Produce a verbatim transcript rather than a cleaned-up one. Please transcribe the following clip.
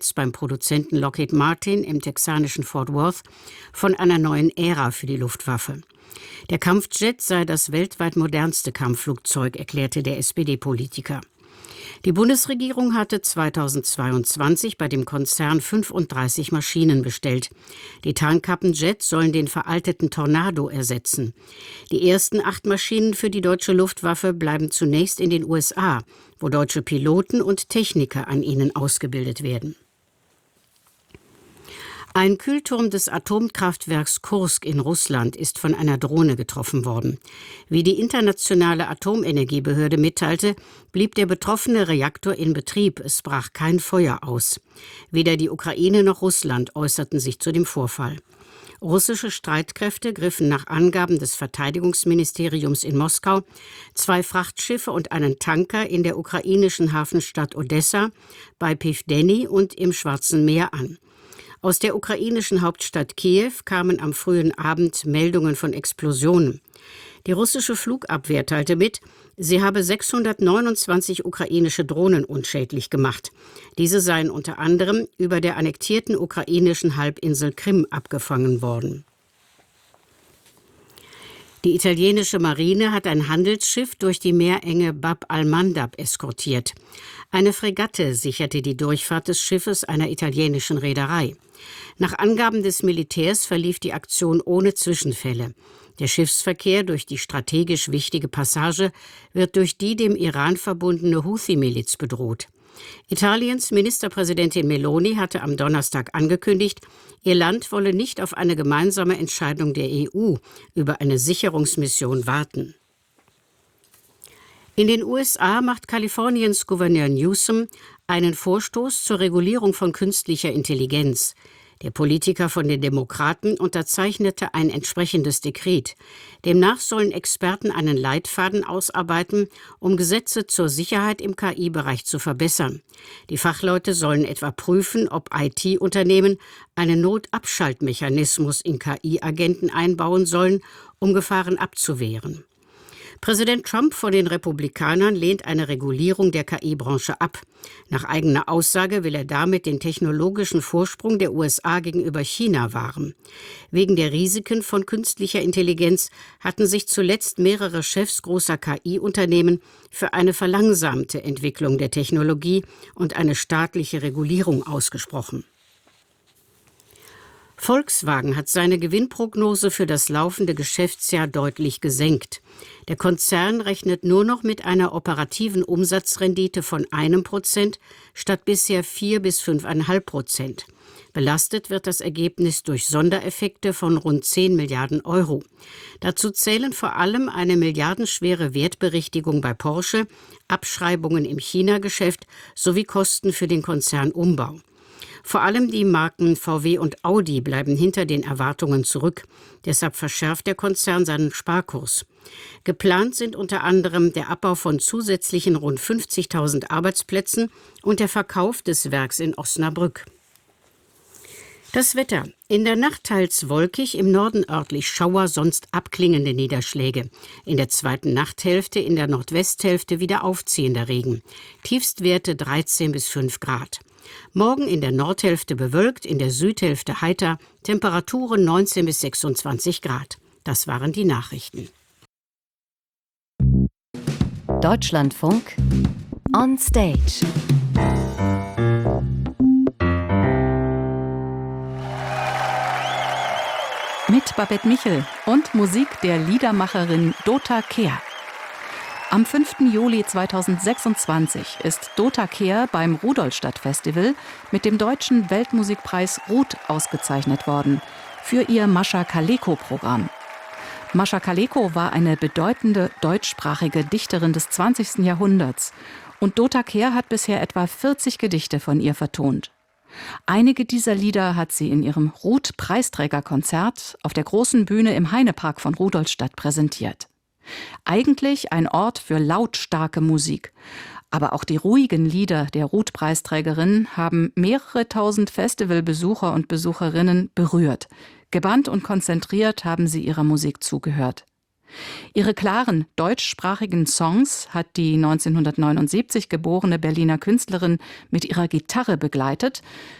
Projekts beim Produzenten Lockheed Martin im texanischen Fort Worth von einer neuen Ära für die Luftwaffe. Der Kampfjet sei das weltweit modernste Kampfflugzeug, erklärte der S P D-Politiker. Die Bundesregierung hatte zweitausendzweiundzwanzig bei dem Konzern fünfunddreißig Maschinen bestellt. Die Tarnkappenjets sollen den veralteten Tornado ersetzen. Die ersten acht Maschinen für die deutsche Luftwaffe bleiben zunächst in den U S A, wo deutsche Piloten und Techniker an ihnen ausgebildet werden. Ein Kühlturm des Atomkraftwerks Kursk in Russland ist von einer Drohne getroffen worden. Wie die Internationale Atomenergiebehörde mitteilte, blieb der betroffene Reaktor in Betrieb. Es brach kein Feuer aus. Weder die Ukraine noch Russland äußerten sich zu dem Vorfall. Russische Streitkräfte griffen nach Angaben des Verteidigungsministeriums in Moskau zwei Frachtschiffe und einen Tanker in der ukrainischen Hafenstadt Odessa, bei Pivdeni und im Schwarzen Meer an. Aus der ukrainischen Hauptstadt Kiew kamen am frühen Abend Meldungen von Explosionen. Die russische Flugabwehr teilte mit, sie habe sechshundertneunundzwanzig ukrainische Drohnen unschädlich gemacht. Diese seien unter anderem über der annektierten ukrainischen Halbinsel Krim abgefangen worden. Die italienische Marine hat ein Handelsschiff durch die Meerenge Bab al-Mandab eskortiert. Eine Fregatte sicherte die Durchfahrt des Schiffes einer italienischen Reederei. Nach Angaben des Militärs verlief die Aktion ohne Zwischenfälle. Der Schiffsverkehr durch die strategisch wichtige Passage wird durch die dem Iran verbundene Houthi-Miliz bedroht. Italiens Ministerpräsidentin Meloni hatte am Donnerstag angekündigt, ihr Land wolle nicht auf eine gemeinsame Entscheidung der E U über eine Sicherungsmission warten. In den U S A macht Kaliforniens Gouverneur Newsom einen Vorstoß zur Regulierung von künstlicher Intelligenz. Der Politiker von den Demokraten unterzeichnete ein entsprechendes Dekret. Demnach sollen Experten einen Leitfaden ausarbeiten, um Gesetze zur Sicherheit im K I-Bereich zu verbessern. Die Fachleute sollen etwa prüfen, ob I T-Unternehmen einen Notabschaltmechanismus in K I-Agenten einbauen sollen, um Gefahren abzuwehren. Präsident Trump von den Republikanern lehnt eine Regulierung der K I-Branche ab. Nach eigener Aussage will er damit den technologischen Vorsprung der U S A gegenüber China wahren. Wegen der Risiken von künstlicher Intelligenz hatten sich zuletzt mehrere Chefs großer K I-Unternehmen für eine verlangsamte Entwicklung der Technologie und eine staatliche Regulierung ausgesprochen. Volkswagen hat seine Gewinnprognose für das laufende Geschäftsjahr deutlich gesenkt. Der Konzern rechnet nur noch mit einer operativen Umsatzrendite von einem Prozent statt bisher vier bis fünfeinhalb Prozent. Belastet wird das Ergebnis durch Sondereffekte von rund zehn Milliarden Euro. Dazu zählen vor allem eine milliardenschwere Wertberichtigung bei Porsche, Abschreibungen im China-Geschäft sowie Kosten für den Konzernumbau. Vor allem die Marken V W und Audi bleiben hinter den Erwartungen zurück. Deshalb verschärft der Konzern seinen Sparkurs. Geplant sind unter anderem der Abbau von zusätzlichen rund fünfzigtausend Arbeitsplätzen und der Verkauf des Werks in Osnabrück. Das Wetter. In der Nacht teils wolkig, im Norden örtlich Schauer, sonst abklingende Niederschläge. In der zweiten Nachthälfte, in der Nordwesthälfte wieder aufziehender Regen. Tiefstwerte dreizehn bis fünf Grad. Morgen in der Nordhälfte bewölkt, in der Südhälfte heiter, Temperaturen neunzehn bis sechsundzwanzig Grad. Das waren die Nachrichten. Deutschlandfunk on Stage. Mit Babette Michel und Musik der Liedermacherin Dota Kehr. Am fünften Juli zweitausendsechsundzwanzig ist Dota Kehr beim Rudolstadt-Festival mit dem Deutschen Weltmusikpreis Ruth ausgezeichnet worden für ihr Mascha Kaleko-Programm. Mascha Kaleko war eine bedeutende deutschsprachige Dichterin des zwanzigsten Jahrhunderts und Dota Kehr hat bisher etwa vierzig Gedichte von ihr vertont. Einige dieser Lieder hat sie in ihrem Ruth-Preisträgerkonzert auf der großen Bühne im Heinepark von Rudolstadt präsentiert. Eigentlich ein Ort für lautstarke Musik. Aber auch die ruhigen Lieder der Ruth-Preisträgerin haben mehrere tausend Festivalbesucher und Besucherinnen berührt. Gebannt und konzentriert haben sie ihrer Musik zugehört. Ihre klaren deutschsprachigen Songs hat die neunzehnhundertneunundsiebzig geborene Berliner Künstlerin mit ihrer Gitarre begleitet,